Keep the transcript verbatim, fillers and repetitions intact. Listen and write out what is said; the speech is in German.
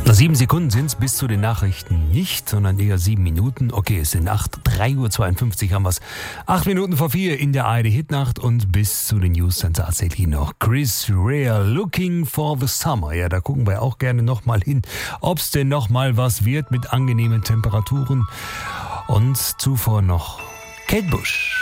Sieben Sekunden sind es bis zu den Nachrichten nicht, sondern eher sieben Minuten. Okay, es sind acht, drei Uhr zweiundfünfzig haben wir es. Acht Minuten vor vier in der A R D-Hitnacht und bis zu den News dann tatsächlich noch Chris Rea, Looking for the Summer. Ja, da gucken wir auch gerne nochmal hin, ob es denn nochmal was wird mit angenehmen Temperaturen. Und zuvor noch Kate Bush.